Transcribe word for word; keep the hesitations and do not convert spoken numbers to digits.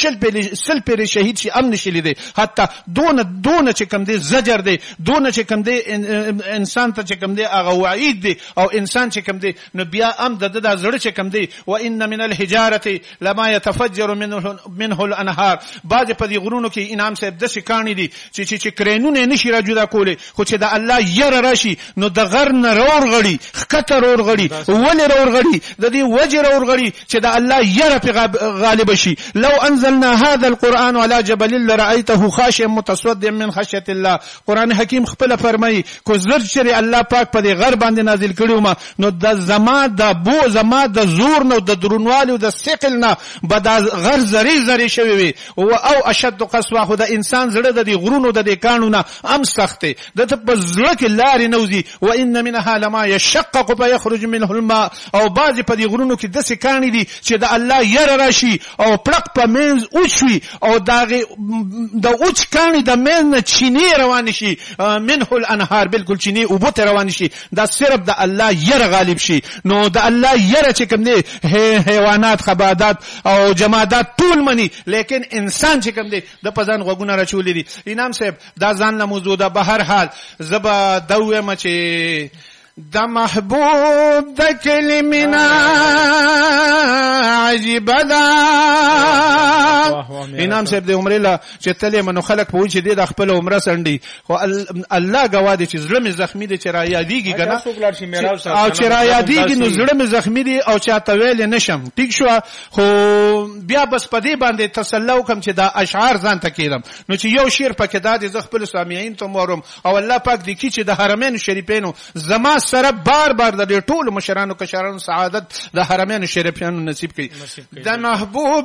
شل پیری سل پیری شهید شي ام نشي لیدي حتی دون دون چې کوم دی زجر دی دون چې کوم دی انسان ته چې کوم دی هغه وعید دی او انسان چې کوم دی نو بیا ام د د زړه چې کوم دی وان من الحجاره لما يتفجر منه منه الانهار بعض په دې غرونو کې انعام صاحب د شکانی دي چې چې کرینونه نشي را جدا کوله خو چې د الله ير راشي نو د غر نه رور غړي خطر اور غړي ول رور غړي د دې وجر اور غړي چې د الله ير په غالب شي لو انزلنا هذا القران على جبل لرايته خاشعا متصدعا من خشيه الله قران حکیم خپل فرمایي کو زر چې الله پاک په دې غر باندې نازل کړو ما نو د زما د بو زما د زور نو د درونوالي او د ثقل نه بد غر زری زری شوی وي او او اشد قسوه خو د انسان زړه د دې غرونو د دې قانونه ام سخته د ته په زړه کې لارې نوزي وان منها لما يشقق فيخرج منه الماء او بعض په دې غرونو کې د سکانی دي چې د الله ير راشي او پړق په منځ اوچوي او داغه د اوچ کانی د منځ چینه روان شي منه الانهار بالکل چینه او بوت روان شي دا صرف د الله ير غالب شي نو د الله ير چې کوم دي حیوانات خبادات او جمادات ټول مني لیکن انسان چې کوم دي د پزان غوګونه راچولې دي انعام صاحب دا ځان له موضوع ده به هر حال زبا دوه مچې د محبوب د کلمنا عجیب ده انعام صاحب د عمره لا چې تلې منو خلق په وجه دي د خپل عمره سندي خو الله گواهی چې زړه مې زخمی دي چې را یادېږي کنه او چې را یادېږي نو زړه مې زخمی دي او چاته ویل نشم ټیک شو خو بیا بس پدې باندې تسلی وکم چې دا اشعار ځان ته کېدم نو چې یو شعر پکې دا د خپل سامعین ته مورم او الله پاک دې کی چې د حرمین شریفینو زما سره بار بار د ټولو مشرانو کشرانو سعادت د حرمین شریفینو نصیب کړي د محبوب